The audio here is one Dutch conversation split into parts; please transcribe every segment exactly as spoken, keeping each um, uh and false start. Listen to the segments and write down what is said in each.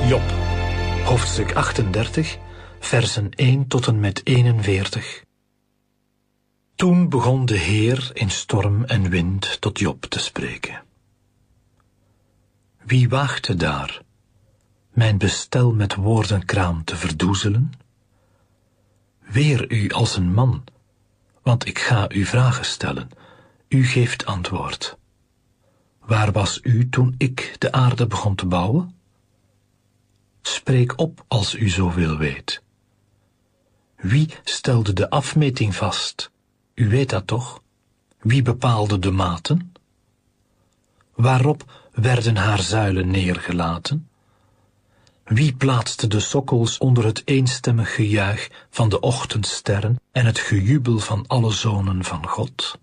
Job, hoofdstuk achtendertig, versen één tot en met eenenveertig. Toen begon de Heer in storm en wind tot Job te spreken. Wie waagde daar, mijn bestel met woordenkraam te verdoezelen? Weer u als een man, want ik ga u vragen stellen, u geeft antwoord. Waar was u toen ik de aarde begon te bouwen? Spreek op als u zoveel weet. Wie stelde de afmeting vast? U weet dat toch? Wie bepaalde de maten? Waarop werden haar zuilen neergelaten? Wie plaatste de sokkels onder het eenstemmig gejuich van de ochtendsterren en het gejubel van alle zonen van God?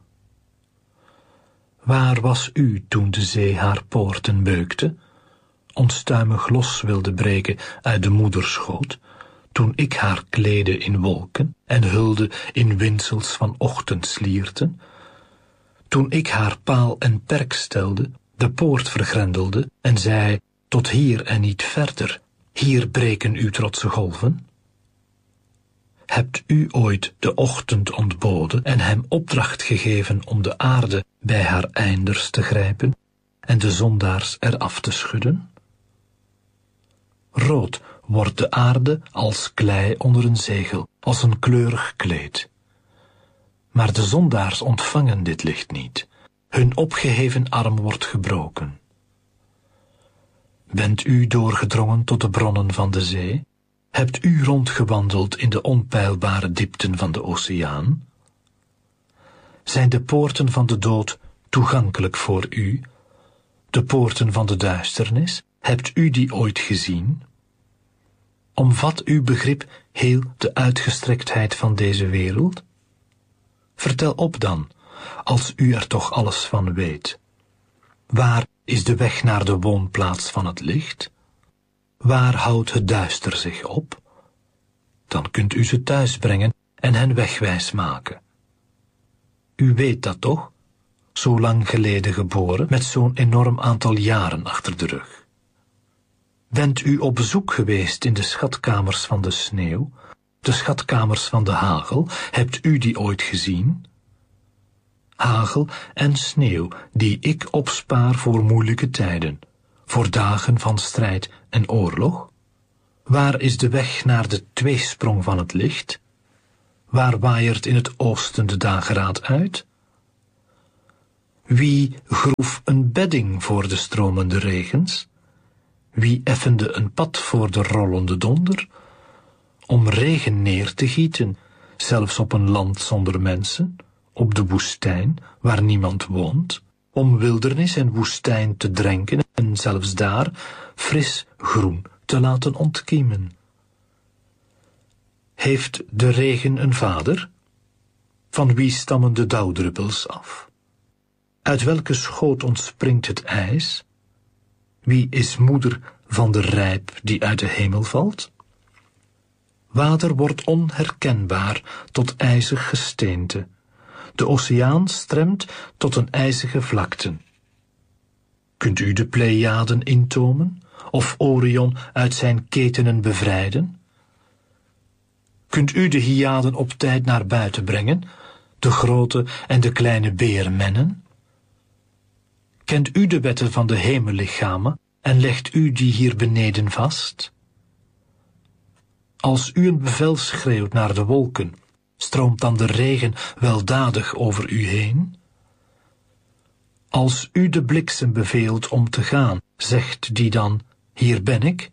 Waar was u toen de zee haar poorten beukte, onstuimig los wilde breken uit de moederschoot, toen ik haar kleedde in wolken en hulde in windsels van ochtendslierten, toen ik haar paal en perk stelde, de poort vergrendelde en zei, tot hier en niet verder, hier breken uw trotse golven? Hebt u ooit de ochtend ontboden en hem opdracht gegeven om de aarde bij haar einders te grijpen en de zondaars eraf te schudden? Rood wordt de aarde als klei onder een zegel, als een kleurig kleed. Maar de zondaars ontvangen dit licht niet. Hun opgeheven arm wordt gebroken. Bent u doorgedrongen tot de bronnen van de zee? Hebt u rondgewandeld in de onpeilbare diepten van de oceaan? Zijn de poorten van de dood toegankelijk voor u? De poorten van de duisternis, hebt u die ooit gezien? Omvat uw begrip heel de uitgestrektheid van deze wereld? Vertel op dan, als u er toch alles van weet. Waar is de weg naar de woonplaats van het licht? Waar houdt het duister zich op? Dan kunt u ze thuis brengen en hen wegwijs maken. U weet dat toch? Zo lang geleden geboren, met zo'n enorm aantal jaren achter de rug. Bent u op bezoek geweest in de schatkamers van de sneeuw, de schatkamers van de hagel, hebt u die ooit gezien? Hagel en sneeuw die ik opspaar voor moeilijke tijden, voor dagen van strijd en oorlog? Waar is de weg naar de tweesprong van het licht? Waar waaiert in het oosten de dageraad uit? Wie groef een bedding voor de stromende regens? Wie effende een pad voor de rollende donder? Om regen neer te gieten, zelfs op een land zonder mensen, op de woestijn waar niemand woont, om wildernis en woestijn te drenken en zelfs daar fris groen te laten ontkiemen. Heeft de regen een vader? Van wie stammen de dauwdruppels af? Uit welke schoot ontspringt het ijs? Wie is moeder van de rijp die uit de hemel valt? Water wordt onherkenbaar tot ijzig gesteente. De oceaan stremt tot een ijzige vlakte. Kunt u de Pleiaden intomen, of Orion uit zijn ketenen bevrijden? Kunt u de Hyaden op tijd naar buiten brengen, de grote en de kleine beermennen? Kent u de wetten van de hemellichamen en legt u die hier beneden vast? Als u een bevel schreeuwt naar de wolken, stroomt dan de regen weldadig over u heen? Als u de bliksem beveelt om te gaan, zegt die dan, hier ben ik?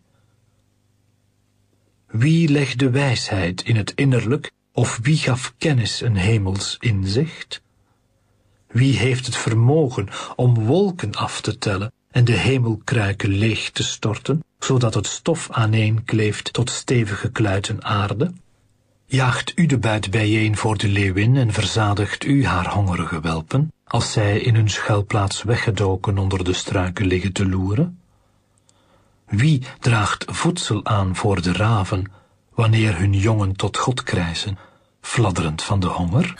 Wie legde wijsheid in het innerlijk, of wie gaf kennis een hemels inzicht? Wie heeft het vermogen om wolken af te tellen en de hemelkruiken leeg te storten, zodat het stof aaneenkleeft tot stevige kluiten aarde? Jaagt u de buit bijeen voor de leeuwin en verzadigt u haar hongerige welpen, als zij in hun schuilplaats weggedoken onder de struiken liggen te loeren? Wie draagt voedsel aan voor de raven, wanneer hun jongen tot God krijzen, fladderend van de honger?